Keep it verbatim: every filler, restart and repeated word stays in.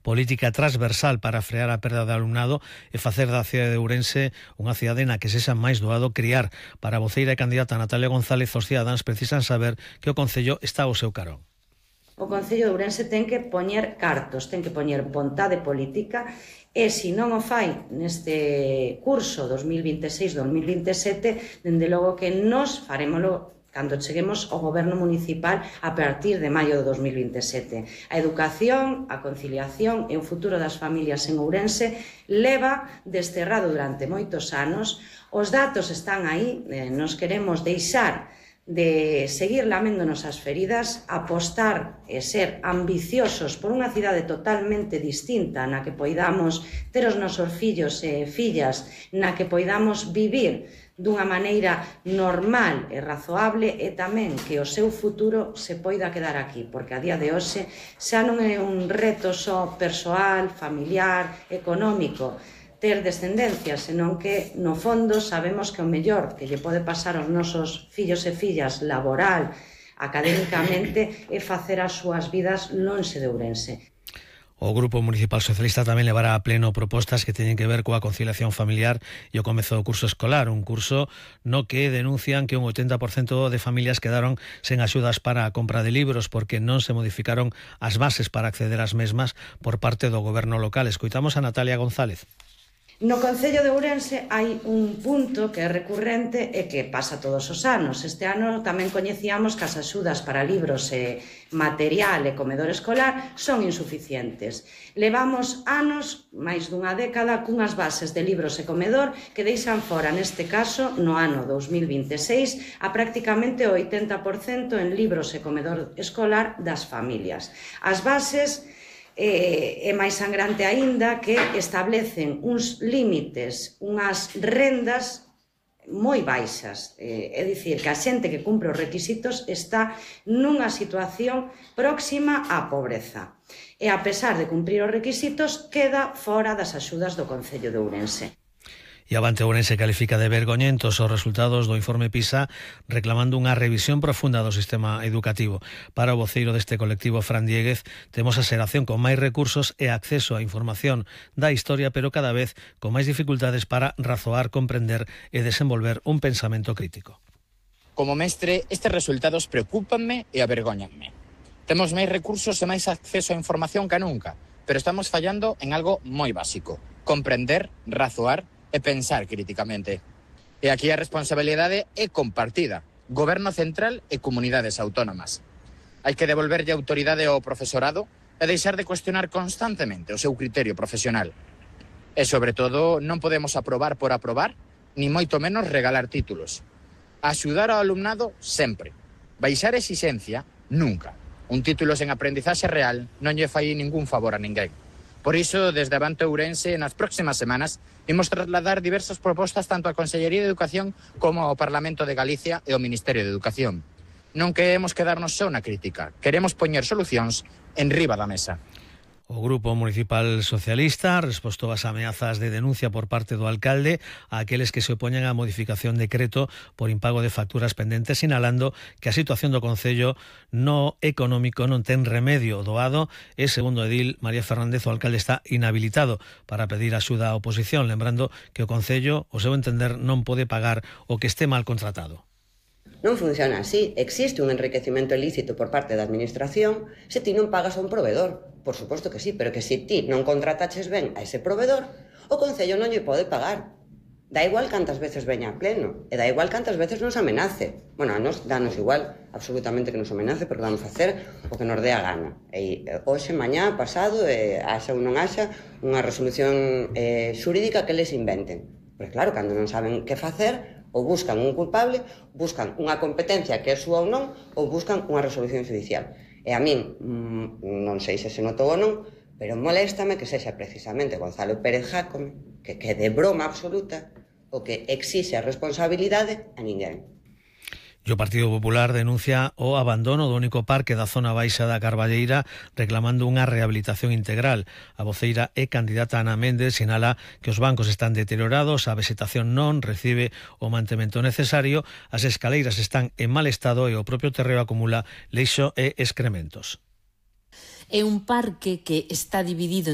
política transversal para frear a perda de alumnado e facer da cidade de Ourense unha cidade na que sexa máis doado criar. Para a voceira e candidata Natalia González, os cidadáns precisan saber que o Concello está ao seu carón. O Concello de Ourense ten que poñer cartos, ten que poñer vontade política e, se non o fai neste curso dos mil vinte e seis dos mil vinte e sete, dende logo que nos farémolo cando cheguemos ao goberno municipal a partir de maio de dos mil vinte e sete. A educación, a conciliación e o futuro das familias en Ourense leva desterrado durante moitos anos. Os datos están aí, eh, nos queremos deixar de seguir laméndonos as feridas, apostar e ser ambiciosos por unha cidade totalmente distinta na que poidamos ter os nosos fillos e fillas, na que poidamos vivir dunha maneira normal e razoable e tamén que o seu futuro se poida quedar aquí, porque a día de hoxe xa non é un reto só persoal, familiar, económico, ter descendencia, senón que, no fondo, sabemos que o mellor que lle pode pasar aos nosos fillos e fillas laboral, académicamente, é facer as súas vidas lonxe de Ourense. O Grupo Municipal Socialista tamén levará a pleno propostas que teñen que ver coa conciliación familiar e o comezo do curso escolar, un curso no que denuncian que un oitenta por cento de familias quedaron sen axudas para a compra de libros porque non se modificaron as bases para acceder ás mesmas por parte do goberno local. Escoitamos a Natalia González. No Concello de Ourense hai un punto que é recurrente e que pasa todos os anos. Este ano tamén coñecíamos que as axudas para libros e material e comedor escolar son insuficientes. Levamos anos, máis dunha década, cunhas bases de libros e comedor que deixan fora, neste caso, no ano dos mil vinte e seis, a prácticamente o oitenta por cento en libros e comedor escolar das familias. As bases é máis sangrante aínda que establecen uns límites, unhas rendas moi baixas. É dicir, que a xente que cumpre os requisitos está nunha situación próxima á pobreza. E a pesar de cumprir os requisitos, queda fora das axudas do Concello de Ourense. E Avante Ourense califica de vergoñentos os resultados do informe PISA, reclamando unha revisión profunda do sistema educativo. Para o voceiro deste colectivo, Fran Diéguez, temos a xeración con máis recursos e acceso á información da historia, pero cada vez con máis dificultades para razoar, comprender e desenvolver un pensamento crítico. Como mestre, estes resultados preocúpanme e avergóñanme. Temos máis recursos e máis acceso á información que nunca, pero estamos fallando en algo moi básico: comprender, razoar e pensar críticamente. E aquí a responsabilidade é compartida, goberno central e comunidades autónomas. Hai que devolverlle autoridade ao profesorado e deixar de cuestionar constantemente o seu criterio profesional. E, sobre todo, non podemos aprobar por aprobar, ni moito menos regalar títulos. Axudar ao alumnado sempre. Baixar exixencia, nunca. Un título sen aprendizaxe real non lle fai ningún favor a ninguén. Por iso, desde Avante Ourense, nas próximas semanas, imos trasladar diversas propostas tanto á Consellería de Educación como ao Parlamento de Galicia e ao Ministerio de Educación. Non queremos quedarnos só na crítica, queremos poñer solucións en riba da mesa. O Grupo Municipal Socialista respostou ás ameazas de denuncia por parte do alcalde a aqueles que se opoñen á modificación de decreto por impago de facturas pendentes, sinalando que a situación do Concello no económico non ten remedio doado e, segundo Edil María Fernández, o alcalde está inhabilitado para pedir axuda á oposición, lembrando que o Concello, o seu entender, non pode pagar o que esté mal contratado. Non funciona así. Existe un enriquecimento ilícito por parte da administración se ti non pagas a un proveedor. Por suposto que sí, pero que se ti non contrataches ben a ese proveedor, o Concello non lle pode pagar. Da igual cantas veces veña a pleno, e da igual cantas veces nos amenace. Bueno, a nos danos igual, absolutamente que nos amenace, porque vamos a facer o que nos dé a gana. E hoxe, mañá, pasado, e haxa ou non haxa unha resolución eh, xurídica que les inventen. Porque claro, cando non saben que facer, ou buscan un culpable, buscan unha competencia que é súa ou non, ou buscan unha resolución judicial. E a min, mmm, non sei se se notou ou non, pero moléstame que sexa precisamente Gonzalo Pérez Jácome, que, que de broma absoluta, o que exixe a responsabilidade a ninguén. E o Partido Popular denuncia o abandono do único parque da zona baixa da Carballeira, reclamando unha rehabilitación integral. A voceira e candidata Ana Méndez sinala que os bancos están deteriorados, a vegetación non recibe o mantemento necesario, as escaleiras están en mal estado e o propio terreo acumula leixo e excrementos. É un parque que está dividido